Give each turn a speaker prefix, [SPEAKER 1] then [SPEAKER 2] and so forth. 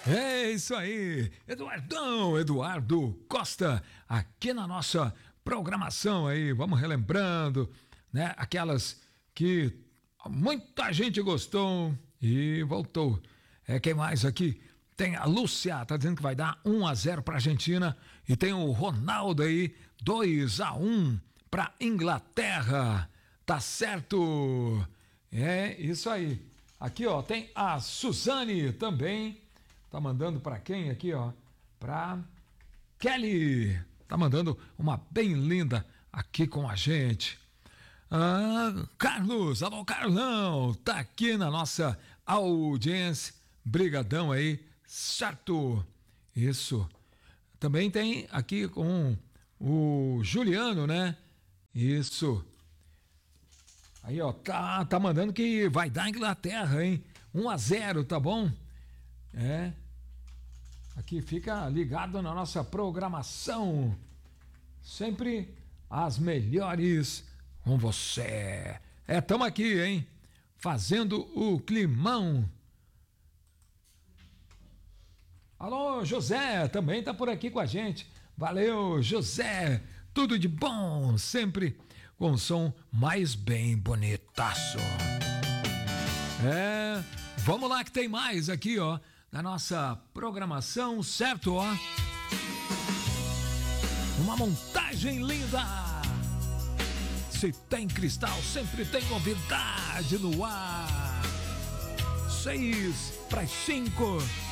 [SPEAKER 1] É isso aí, Eduardo Costa, aqui na nossa programação aí, vamos relembrando, né, aquelas que muita gente gostou e voltou. Quem mais aqui? Tem a Lúcia, tá dizendo que vai dar 1-0 pra Argentina, e tem o Ronaldo aí, 2-1 pra Inglaterra, tá certo? É isso aí. Aqui, ó, tem a Suzane também. Tá mandando para quem aqui, ó? Pra Kelly. Tá mandando uma bem linda aqui com a gente. Carlos, alô Carlão, tá aqui na nossa audiência. Brigadão aí, certo? Isso. Também tem aqui com o Juliano, né? Isso. Aí, ó, tá mandando que vai dar Inglaterra, hein? 1-0, tá bom? Aqui fica ligado na nossa programação. Sempre as melhores com você. Tamo aqui, hein? Fazendo o climão. Alô, José, também tá por aqui com a gente. Valeu, José. Tudo de bom, sempre com o som mais bem bonitaço. Vamos lá que tem mais aqui, ó, na nossa programação, certo, ó? Uma montagem linda. Se tem cristal, sempre tem novidade no ar. 6 para as 5.